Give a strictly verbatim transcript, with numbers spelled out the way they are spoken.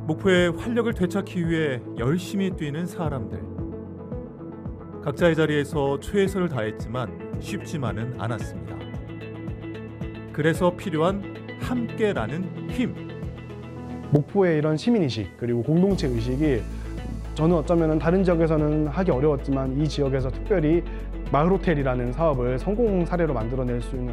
목포의 활력을 되찾기 위해 열심히 뛰는 사람들. 각자의 자리에서 최선을 다했지만 쉽지만은 않았습니다. 그래서 필요한 함께라는 힘. 목포의 이런 시민의식 그리고 공동체 의식이 저는 어쩌면 다른 지역에서는 하기 어려웠지만 이 지역에서 특별히 마을호텔이라는 사업을 성공 사례로 만들어낼 수 있는